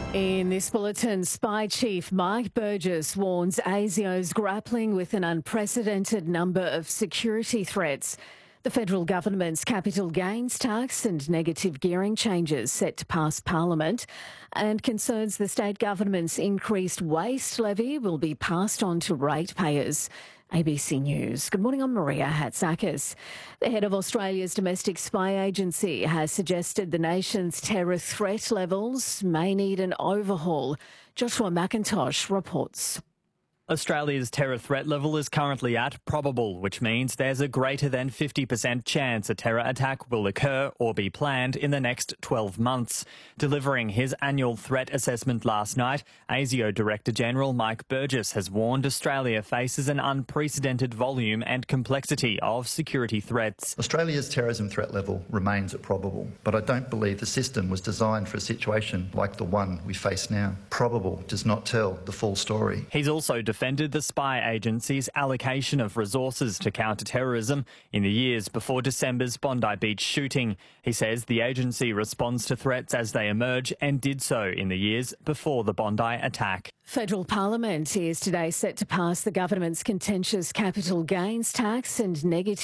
In this bulletin, Spy Chief Mike Burgess warns ASIO's grappling with an unprecedented number of security threats. The federal government's capital gains tax and negative gearing changes set to pass Parliament, and concerns the state government's increased waste levy will be passed on to ratepayers. ABC News. Good morning, I'm Maria Hatzakis. The head of Australia's domestic spy agency has suggested the nation's terror threat levels may need an overhaul. Joshua McIntosh reports. Australia's terror threat level is currently at probable, which means there's a greater than 50% chance a terror attack will occur or be planned in the next 12 months. Delivering his annual threat assessment last night, ASIO Director General Mike Burgess has warned Australia faces an unprecedented volume and complexity of security threats. Australia's terrorism threat level remains at probable, but I don't believe the system was designed for a situation like the one we face now. Probable does not tell the full story. He's also defended the spy agency's allocation of resources to counter terrorism in the years before December's Bondi Beach shooting. He says the agency responds to threats as they emerge and did so in the years before the Bondi attack. Federal Parliament is today set to pass the government's contentious capital gains tax and negative